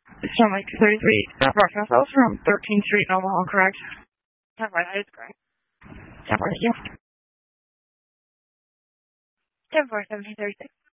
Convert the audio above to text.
It's from like 33 Broadcast House from 13th Street in Omaha, correct? That's right, that is correct. Yeah, right, yeah. 10-4, 1736.